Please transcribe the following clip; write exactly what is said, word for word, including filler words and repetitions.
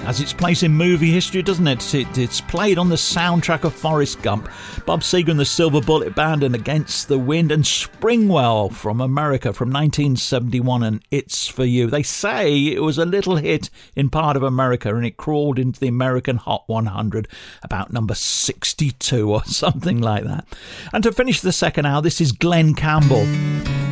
has its place in movie history, doesn't it? it? It's played on the soundtrack of Forrest Gump, Bob Seger and the Silver Bullet Band and Against the Wind, and Springwell from America from nineteen seventy-one and It's For You. They say it was a little hit in part of America and it crawled into the American Hot one hundred about number sixty-two or something like that. And to finish the second hour, this is Glenn Campbell.